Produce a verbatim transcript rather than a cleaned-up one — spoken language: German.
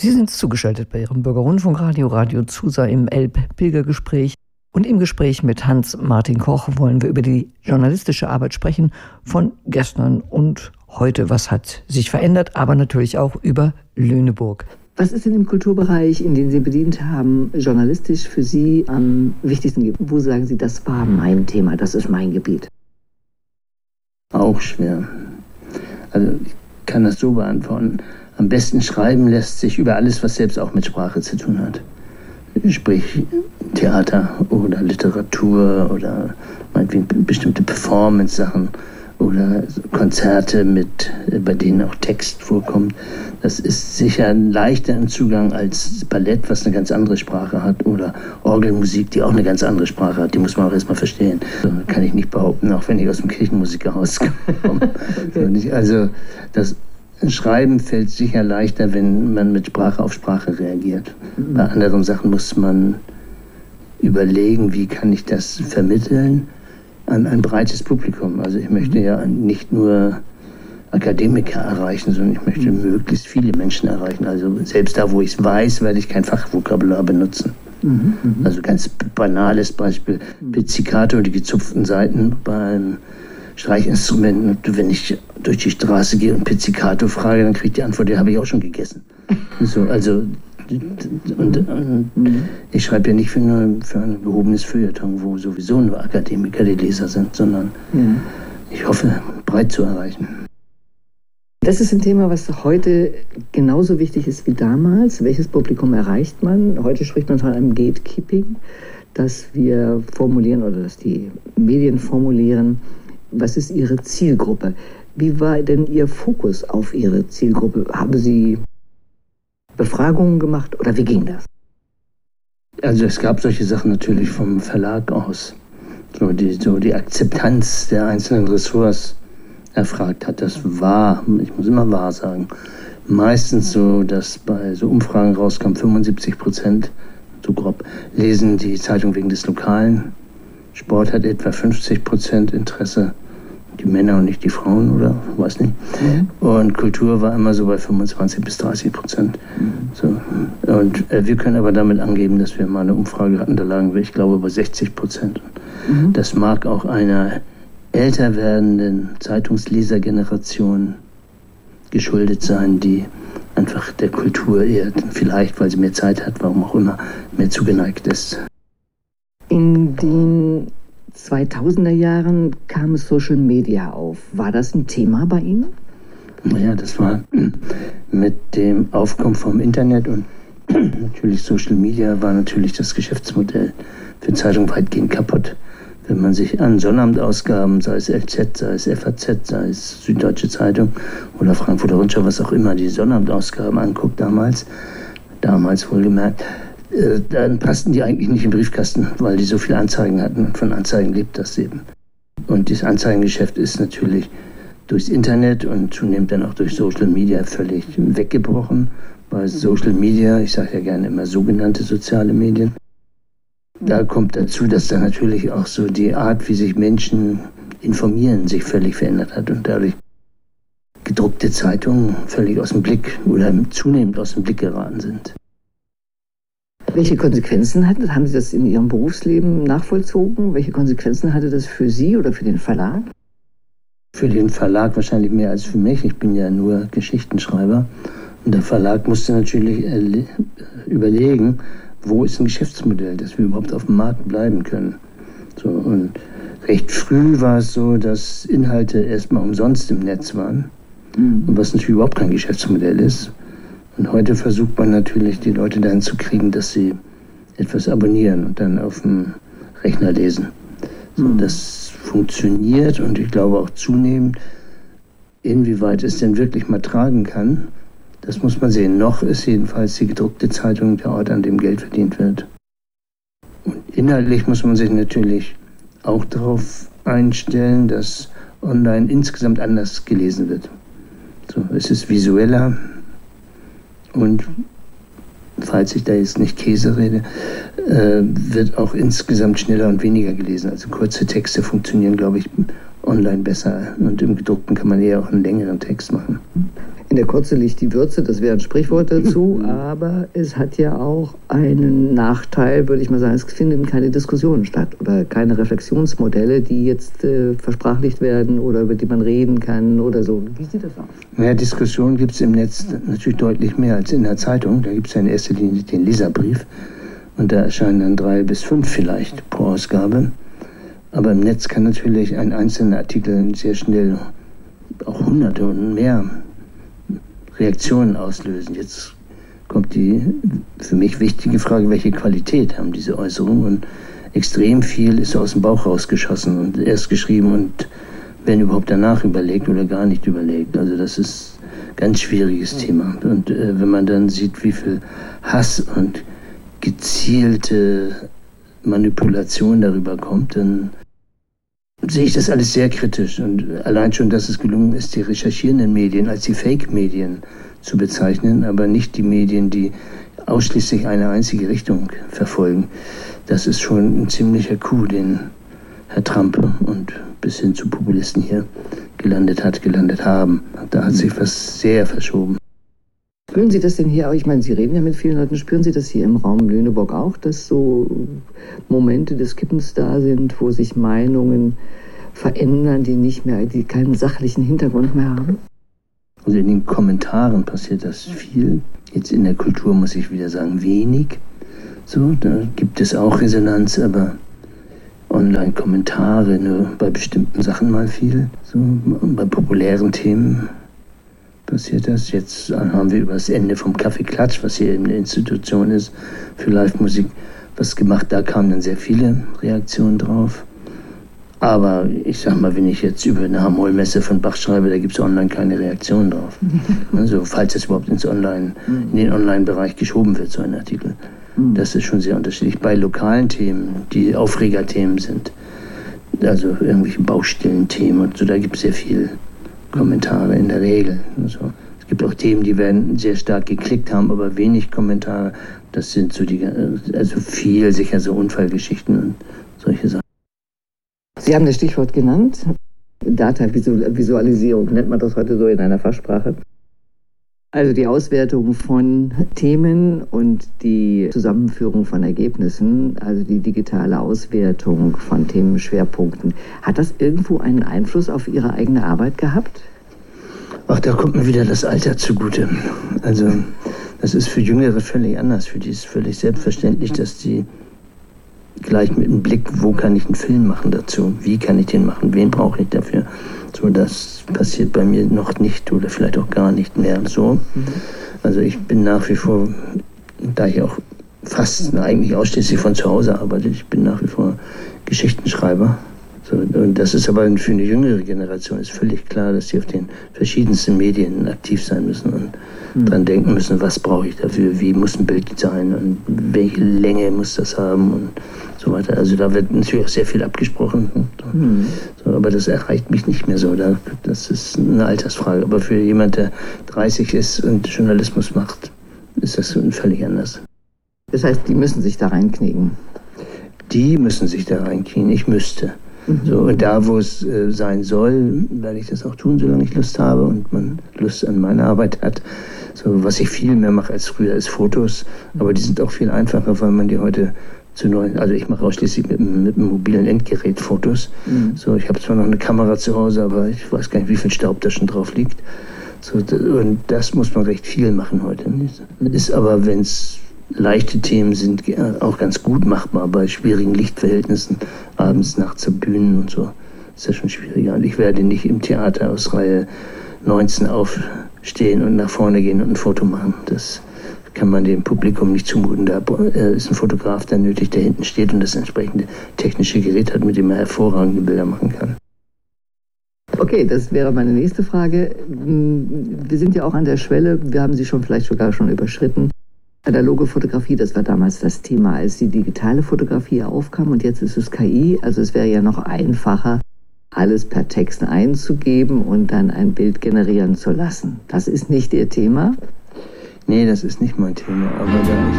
Sie sind zugeschaltet bei Ihrem Bürgerrundfunkradio, Radio Zusa im Elb-Pilgergespräch. Und im Gespräch mit Hans-Martin Koch wollen wir über die journalistische Arbeit sprechen von gestern und heute. Was hat sich verändert, aber natürlich auch über Lüneburg. Was ist denn im Kulturbereich, in den Sie bedient haben, journalistisch für Sie am wichtigsten? Wo sagen Sie, das war mein Thema, das ist mein Gebiet? Auch schwer. Also ich kann das so beantworten. Am besten schreiben lässt sich über alles, was selbst auch mit Sprache zu tun hat. Sprich Theater oder Literatur oder meinetwegen bestimmte Performance-Sachen oder Konzerte, mit, bei denen auch Text vorkommt. Das ist sicher ein leichter im Zugang als Ballett, was eine ganz andere Sprache hat, oder Orgelmusik, die auch eine ganz andere Sprache hat. Die muss man auch erstmal verstehen. So kann ich nicht behaupten, auch wenn ich aus dem Kirchenmusikerhaus komme. Okay. Also das Schreiben fällt sicher leichter, wenn man mit Sprache auf Sprache reagiert. Mhm. Bei anderen Sachen muss man überlegen, wie kann ich das vermitteln an ein breites Publikum. Also ich möchte mhm. ja nicht nur Akademiker erreichen, sondern ich möchte mhm. möglichst viele Menschen erreichen. Also selbst da, wo ich es weiß, werde ich kein Fachvokabular benutzen. Mhm. Also ganz banales Beispiel, Pizzicato, die gezupften Saiten beim Streichinstrumenten. Und wenn ich durch die Straße gehe und Pizzicato frage, dann kriege ich die Antwort, die habe ich auch schon gegessen. So, also und, und ich schreibe ja nicht für, eine, für ein gehobenes Feuilleton, wo sowieso nur Akademiker die Leser sind, sondern ja. ich hoffe, breit zu erreichen. Das ist ein Thema, was heute genauso wichtig ist wie damals. Welches Publikum erreicht man? Heute spricht man von einem Gatekeeping, dass wir formulieren oder dass die Medien formulieren, was ist Ihre Zielgruppe? Wie war denn Ihr Fokus auf Ihre Zielgruppe? Haben Sie Befragungen gemacht oder wie ging das? Also es gab solche Sachen natürlich vom Verlag aus, so die, so die Akzeptanz der einzelnen Ressorts erfragt hat. Das war, ich muss immer wahr sagen, meistens so, dass bei so Umfragen rauskam, fünfundsiebzig Prozent, so grob, lesen die Zeitung wegen des Lokalen. Sport hat etwa fünfzig Prozent Interesse, die Männer und nicht die Frauen, oder? Weiß nicht. Mhm. Und Kultur war immer so bei fünfundzwanzig bis dreißig Prozent. Mhm. So. Und äh, wir können aber damit angeben, dass wir mal eine Umfrage hatten, da lagen wir, ich glaube, bei sechzig Prozent. Mhm. Das mag auch einer älter werdenden Zeitungslesergeneration geschuldet sein, die einfach der Kultur eher, vielleicht, weil sie mehr Zeit hat, warum auch immer, mehr zugeneigt ist. In den zweitausender Jahren kam Social Media auf. War das ein Thema bei Ihnen? Naja, das war mit dem Aufkommen vom Internet und natürlich Social Media war natürlich das Geschäftsmodell für Zeitungen weitgehend kaputt. Wenn man sich an Sonnabend-Ausgaben, sei es L Z, sei es F A Z, sei es Süddeutsche Zeitung oder Frankfurter Rundschau, was auch immer, die Sonnabend-Ausgaben anguckt damals, damals wohlgemerkt, dann passten die eigentlich nicht im Briefkasten, weil die so viele Anzeigen hatten. Und von Anzeigen lebt das eben. Und das Anzeigengeschäft ist natürlich durchs Internet und zunehmend dann auch durch Social Media völlig weggebrochen. Bei Social Media, ich sage ja gerne immer sogenannte soziale Medien, da kommt dazu, dass dann natürlich auch so die Art, wie sich Menschen informieren, sich völlig verändert hat und dadurch gedruckte Zeitungen völlig aus dem Blick oder zunehmend aus dem Blick geraten sind. Welche Konsequenzen hatte, haben Sie das in Ihrem Berufsleben nachvollzogen? Welche Konsequenzen hatte das für Sie oder für den Verlag? Für den Verlag wahrscheinlich mehr als für mich. Ich bin ja nur Geschichtenschreiber. Und der Verlag musste natürlich überlegen, wo ist ein Geschäftsmodell, dass wir überhaupt auf dem Markt bleiben können. So, und recht früh war es so, dass Inhalte erstmal umsonst im Netz waren. Mhm. Und was natürlich überhaupt kein Geschäftsmodell ist. Und heute versucht man natürlich, die Leute dahin zu kriegen, dass sie etwas abonnieren und dann auf dem Rechner lesen. So, mhm. Das funktioniert und ich glaube auch zunehmend, inwieweit es denn wirklich mal tragen kann, das muss man sehen. Noch ist jedenfalls die gedruckte Zeitung der Ort, an dem Geld verdient wird. Und inhaltlich muss man sich natürlich auch darauf einstellen, dass online insgesamt anders gelesen wird. So, es ist visueller. Und falls ich da jetzt nicht Käse rede, äh, wird auch insgesamt schneller und weniger gelesen. Also kurze Texte funktionieren, glaube ich, online besser. Und im gedruckten kann man eher auch einen längeren Text machen. In der Kotze liegt die Würze, das wäre ein Sprichwort dazu, aber es hat ja auch einen Nachteil, würde ich mal sagen, es finden keine Diskussionen statt oder keine Reflexionsmodelle, die jetzt äh, versprachlicht werden oder über die man reden kann oder so. Wie sieht das aus? Naja, Diskussionen gibt es im Netz natürlich deutlich mehr als in der Zeitung. Da gibt es ja in erster Linie den Leserbrief und da erscheinen dann drei bis fünf vielleicht pro Ausgabe. Aber im Netz kann natürlich ein einzelner Artikel sehr schnell auch hunderte und mehr Reaktionen auslösen. Jetzt kommt die für mich wichtige Frage, welche Qualität haben diese Äußerungen? Und extrem viel ist aus dem Bauch rausgeschossen und erst geschrieben und wenn überhaupt danach überlegt oder gar nicht überlegt. Also das ist ein ganz schwieriges Thema. Und äh, wenn man dann sieht, wie viel Hass und gezielte Manipulation darüber kommt, dann sehe ich das alles sehr kritisch. Und allein schon, dass es gelungen ist, die recherchierenden Medien als die Fake-Medien zu bezeichnen, aber nicht die Medien, die ausschließlich eine einzige Richtung verfolgen. Das ist schon ein ziemlicher Coup, den Herr Trump und bis hin zu Populisten hier gelandet hat, gelandet haben. Da hat sich was sehr verschoben. Spüren Sie das denn hier auch? Ich meine, Sie reden ja mit vielen Leuten. Spüren Sie das hier im Raum Lüneburg auch, dass so Momente des Kippens da sind, wo sich Meinungen verändern, die nicht mehr, die keinen sachlichen Hintergrund mehr haben? Also in den Kommentaren passiert das viel. Jetzt in der Kultur muss ich wieder sagen, wenig. So, da gibt es auch Resonanz, aber Online-Kommentare nur bei bestimmten Sachen mal viel. So, bei populären Themen passiert das. Jetzt haben wir über das Ende vom Café Klatsch, was hier eben eine Institution ist für Live-Musik, was gemacht. Da kamen dann sehr viele Reaktionen drauf. Aber ich sag mal, wenn ich jetzt über eine Hamoll-Messe von Bach schreibe, da gibt es online keine Reaktion drauf. Also falls es überhaupt ins Online, in den Online-Bereich geschoben wird, so ein Artikel. Das ist schon sehr unterschiedlich. Bei lokalen Themen, die Aufregerthemen sind, also irgendwelche Baustellen-Themen und so, da gibt es sehr viel Kommentare in der Regel. Also, es gibt auch Themen, die werden sehr stark geklickt haben, aber wenig Kommentare. Das sind so die, also viel sicher so Unfallgeschichten und solche Sachen. Sie haben das Stichwort genannt. Data-Visualisierung nennt man das heute so in einer Fachsprache. Also die Auswertung von Themen und die Zusammenführung von Ergebnissen, also die digitale Auswertung von Themenschwerpunkten. Hat das irgendwo einen Einfluss auf Ihre eigene Arbeit gehabt? Ach, da kommt mir wieder das Alter zugute. Also das ist für Jüngere völlig anders. Für die ist völlig selbstverständlich, dass die gleich mit dem Blick, wo kann ich einen Film machen dazu, wie kann ich den machen, wen brauche ich dafür. So, das passiert bei mir noch nicht oder vielleicht auch gar nicht mehr so. Also ich bin nach wie vor, da ich auch fast eigentlich ausschließlich von zu Hause arbeite, ich bin nach wie vor Geschichtenschreiber. So, und das ist aber für eine jüngere Generation ist völlig klar, dass sie auf den verschiedensten Medien aktiv sein müssen und mhm. dran denken müssen, was brauche ich dafür, wie muss ein Bild sein und welche Länge muss das haben und so weiter. Also da wird natürlich auch sehr viel abgesprochen. Mhm. So, aber das erreicht mich nicht mehr so. Da, das ist eine Altersfrage. Aber für jemand, der dreißig ist und Journalismus macht, ist das völlig anders. Das heißt, die müssen sich da reinknicken? Die müssen sich da reinkriegen. Ich müsste. Mhm. So, und da, wo es äh, sein soll, werde ich das auch tun, solange ich Lust habe und man Lust an meine Arbeit hat. So, was ich viel mehr mache als früher, ist Fotos. Aber die sind auch viel einfacher, weil man die heute zu neuen, also ich mache ausschließlich mit, mit einem mobilen Endgerät Fotos. Mhm. So, ich habe zwar noch eine Kamera zu Hause, aber ich weiß gar nicht, wie viel Staub da schon drauf liegt. So, und das muss man recht viel machen heute. Ist aber, wenn es leichte Themen sind, auch ganz gut machbar bei schwierigen Lichtverhältnissen, abends, nachts auf Bühnen und so. Ist das schon schwieriger. Und ich werde nicht im Theater aus Reihe neunzehn aufstehen und nach vorne gehen und ein Foto machen. Das kann man dem Publikum nicht zumuten. Da ist ein Fotograf dann nötig, der hinten steht und das entsprechende technische Gerät hat, mit dem er hervorragende Bilder machen kann. Okay, das wäre meine nächste Frage. Wir sind ja auch an der Schwelle, wir haben sie schon vielleicht sogar schon überschritten. Analoge Fotografie, das war damals das Thema, als die digitale Fotografie aufkam und jetzt ist es K I. Also es wäre ja noch einfacher, alles per Text einzugeben und dann ein Bild generieren zu lassen. Das ist nicht Ihr Thema? Nee, das ist nicht mein Thema, aber da ich